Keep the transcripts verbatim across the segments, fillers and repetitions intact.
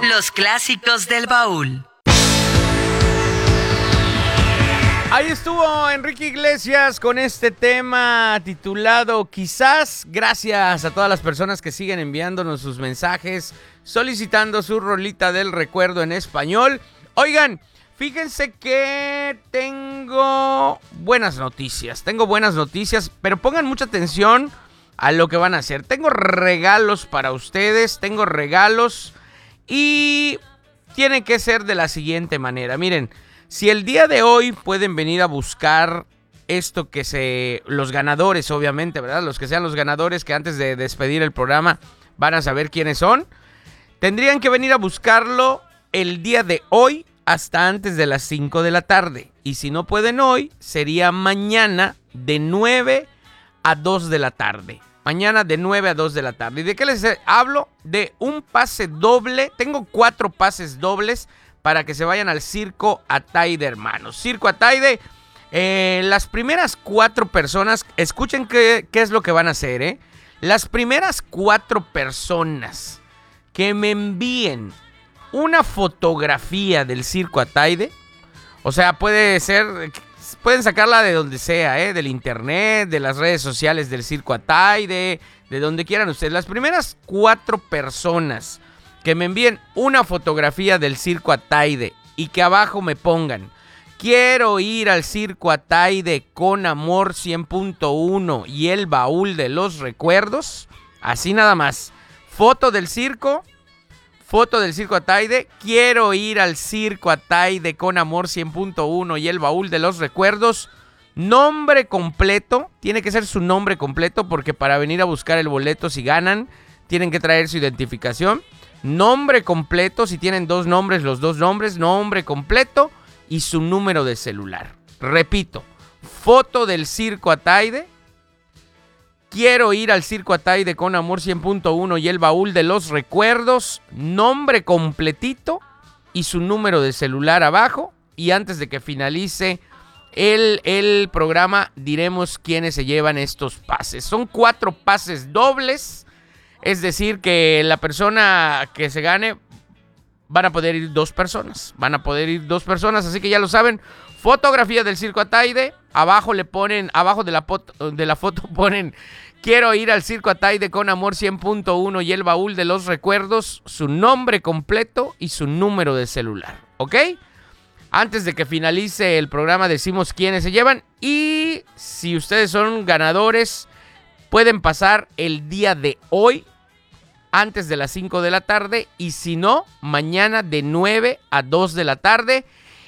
Los clásicos del baúl. Ahí estuvo Enrique Iglesias con este tema titulado Quizás. Gracias a todas las personas que siguen enviándonos sus mensajes, solicitando su rolita del recuerdo en español. Oigan, fíjense que tengo buenas noticias, tengo buenas noticias, pero pongan mucha atención a lo que van a hacer. Tengo regalos para ustedes, tengo regalos y tiene que ser de la siguiente manera. Miren, si el día de hoy pueden venir a buscar esto que se... Los ganadores, obviamente, ¿verdad? Los que sean los ganadores que antes de despedir el programa van a saber quiénes son. Tendrían que venir a buscarlo el día de hoy hasta antes de las cinco de la tarde. Y si no pueden hoy, sería mañana de nueve a dos de la tarde. Mañana de nueve a dos de la tarde. ¿Y de qué les hablo? De un pase doble. Tengo cuatro pases dobles para que se vayan al Circo Ataide, hermanos. Circo Ataide, eh, las primeras cuatro personas, escuchen qué, qué es lo que van a hacer, ¿eh? Las primeras cuatro personas que me envíen una fotografía del Circo Ataide, o sea, puede ser, pueden sacarla de donde sea, ¿eh? Del internet, de las redes sociales del Circo Ataide, de donde quieran ustedes. Las primeras cuatro personas que me envíen una fotografía del Circo Ataide y que abajo me pongan: quiero ir al Circo Ataide con Amor cien punto uno y el baúl de los recuerdos. Así nada más. Foto del circo, foto del Circo Ataide. Quiero ir al Circo Ataide con Amor cien punto uno y el baúl de los recuerdos. Nombre completo. Tiene que ser su nombre completo porque para venir a buscar el boleto, si ganan, tienen que traer su identificación. Nombre completo, si tienen dos nombres, los dos nombres, nombre completo y su número de celular. Repito, foto del Circo Ataide. Quiero ir al Circo Ataide con Amor cien punto uno y el baúl de los recuerdos. Nombre completito y su número de celular abajo. Y antes de que finalice el, el programa, diremos quiénes se llevan estos pases. Son cuatro pases dobles. Es decir, que la persona que se gane, van a poder ir dos personas. Van a poder ir dos personas, así que ya lo saben. Fotografía del Circo Ataide. Abajo le ponen, abajo de la, foto, de la foto ponen: quiero ir al Circo Ataide con Amor cien punto uno y el baúl de los recuerdos. Su nombre completo y su número de celular. ¿Ok? Antes de que finalice el programa decimos quiénes se llevan. Y si ustedes son ganadores, pueden pasar el día de hoy antes de las cinco de la tarde y si no, mañana de nueve a dos de la tarde.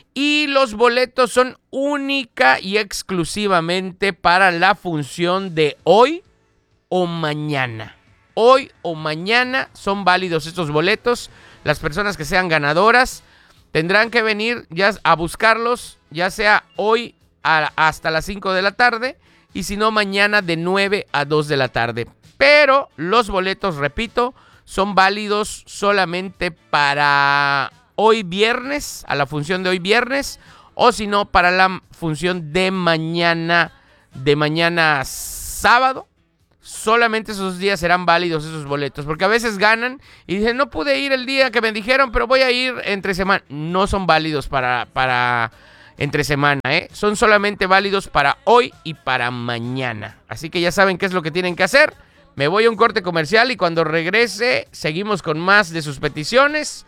Y los boletos son única y exclusivamente para la función de hoy o mañana. Hoy o mañana son válidos estos boletos. Las personas que sean ganadoras tendrán que venir ya a buscarlos, ya sea hoy a, hasta las cinco de la tarde. Y si no, mañana de nueve a dos de la tarde. Pero los boletos, repito, son válidos solamente para hoy viernes, a la función de hoy viernes. O si no, para la función de mañana, de mañana sábado. Solamente esos días serán válidos esos boletos. Porque a veces ganan y dicen: no pude ir el día que me dijeron, pero voy a ir entre semana. No son válidos para... para entre semana, ¿eh? Son solamente válidos para hoy y para mañana. Así que ya saben qué es lo que tienen que hacer. Me voy a un corte comercial y cuando regrese seguimos con más de sus peticiones.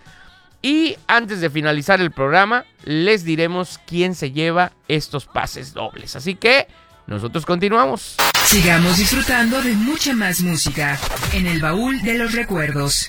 Y antes de finalizar el programa, les diremos quién se lleva estos pases dobles. Así que nosotros continuamos. Sigamos disfrutando de mucha más música en el baúl de los recuerdos.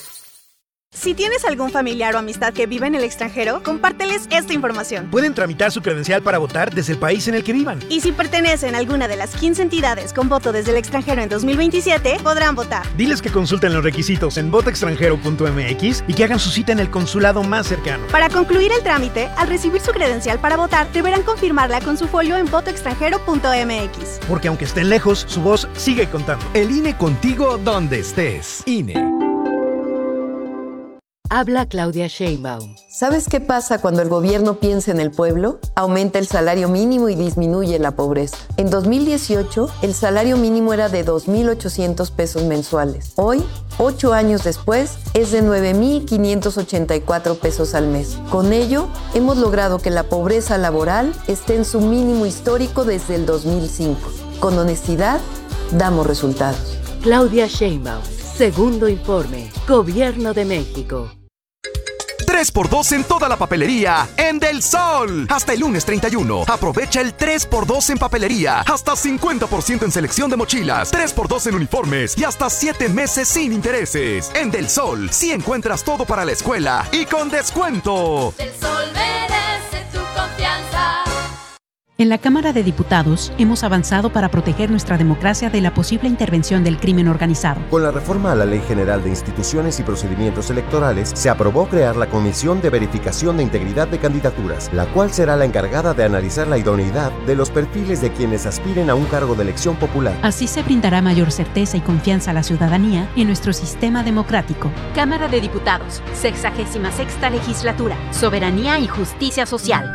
Si tienes algún familiar o amistad que vive en el extranjero, compárteles esta información. Pueden tramitar su credencial para votar desde el país en el que vivan. Y si pertenecen a alguna de las quince entidades con voto desde el extranjero en dos mil veintisiete, podrán votar. Diles que consulten los requisitos en voto extranjero punto m x y que hagan su cita en el consulado más cercano. Para concluir el trámite, al recibir su credencial para votar, deberán confirmarla con su folio en voto extranjero punto m x. Porque aunque estén lejos, su voz sigue contando. El I N E contigo donde estés. I N E. Habla Claudia Sheinbaum. ¿Sabes qué pasa cuando el gobierno piensa en el pueblo? Aumenta el salario mínimo y disminuye la pobreza. En dos mil dieciocho, el salario mínimo era de dos mil ochocientos pesos mensuales. Hoy, ocho años después, es de nueve mil quinientos ochenta y cuatro pesos al mes. Con ello, hemos logrado que la pobreza laboral esté en su mínimo histórico desde el dos mil cinco. Con honestidad, damos resultados. Claudia Sheinbaum. Segundo informe. Gobierno de México. tres por dos en toda la papelería en Del Sol. Hasta el lunes treinta y uno. Aprovecha el tres por dos en papelería. Hasta cincuenta por ciento en selección de mochilas. tres por dos en uniformes. Y hasta siete meses sin intereses. En Del Sol, sí encuentras todo para la escuela. Y con descuento. Del Sol merece tu confianza. En la Cámara de Diputados hemos avanzado para proteger nuestra democracia de la posible intervención del crimen organizado. Con la reforma a la Ley General de Instituciones y Procedimientos Electorales, se aprobó crear la Comisión de Verificación de Integridad de Candidaturas, la cual será la encargada de analizar la idoneidad de los perfiles de quienes aspiren a un cargo de elección popular. Así se brindará mayor certeza y confianza a la ciudadanía en nuestro sistema democrático. Cámara de Diputados, sexagésima sexta legislatura, soberanía y justicia social.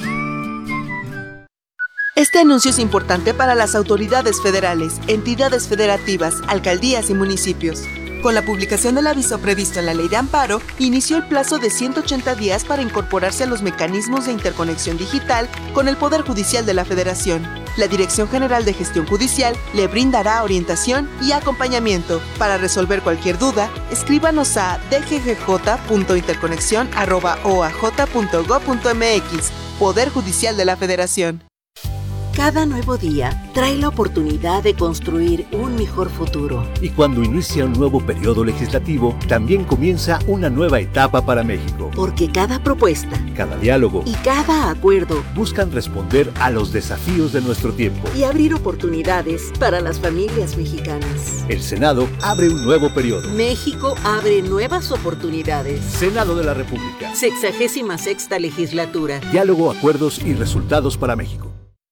Este anuncio es importante para las autoridades federales, entidades federativas, alcaldías y municipios. Con la publicación del aviso previsto en la Ley de Amparo, inició el plazo de ciento ochenta días para incorporarse a los mecanismos de interconexión digital con el Poder Judicial de la Federación. La Dirección General de Gestión Judicial le brindará orientación y acompañamiento. Para resolver cualquier duda, escríbanos a d g g j punto interconexión arroba o a j punto gob punto m x. Poder Judicial de la Federación. Cada nuevo día trae la oportunidad de construir un mejor futuro. Y cuando inicia un nuevo periodo legislativo, también comienza una nueva etapa para México. Porque cada propuesta, cada diálogo y cada acuerdo buscan responder a los desafíos de nuestro tiempo y abrir oportunidades para las familias mexicanas. El Senado abre un nuevo periodo. México abre nuevas oportunidades. Senado de la República. Sexagésima sexta legislatura. Diálogo, acuerdos y resultados para México.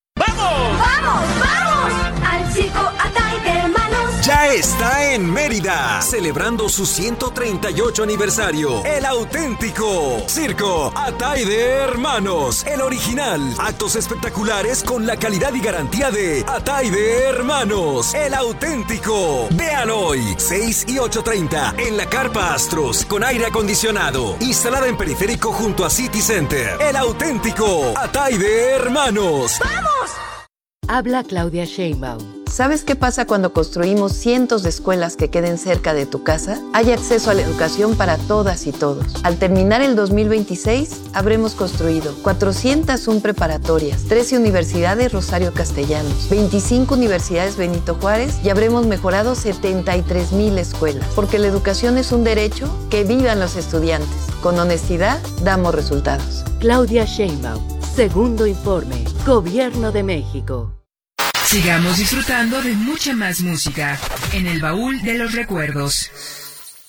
¡Vamos, vamos! ¡Al circo Atay de Hermanos! Ya está en Mérida, celebrando su ciento treinta y ocho aniversario. El auténtico Circo Atay de Hermanos, el original. Actos espectaculares con la calidad y garantía de Atay de Hermanos, el auténtico. Vean hoy, seis y ocho treinta, en la Carpa Astros, con aire acondicionado, instalada en Periférico junto a City Center. El auténtico Atay de Hermanos. ¡Vamos! Habla Claudia Sheinbaum. ¿Sabes qué pasa cuando construimos cientos de escuelas que queden cerca de tu casa? Hay acceso a la educación para todas y todos. Al terminar el dos mil veintiséis, habremos construido cuatrocientas una preparatorias, trece universidades Rosario Castellanos, veinticinco universidades Benito Juárez y habremos mejorado setenta y tres mil escuelas. Porque la educación es un derecho, que vivan los estudiantes. Con honestidad, damos resultados. Claudia Sheinbaum. Segundo informe. Gobierno de México. Sigamos disfrutando de mucha más música en el baúl de los recuerdos.